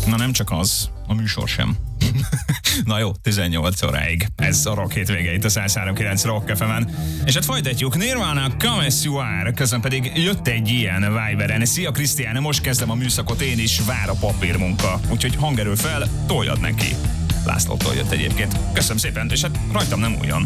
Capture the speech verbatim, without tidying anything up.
Na nem csak az, a műsor sem. Na jó, tizennyolc óráig. Ez a rock hétvége itt a száz három kilenc Rock ef emen. És hát folytatjuk. Nirvana, Come As You Are. Közben pedig jött egy ilyen Viberen. Szia Krisztián, most kezdem a műszakot én is, vár a papírmunka. Úgyhogy hangerő fel, toljad neki. Lászlótól jött egyébként. Köszönöm szépen, és hát rajtam nem újon.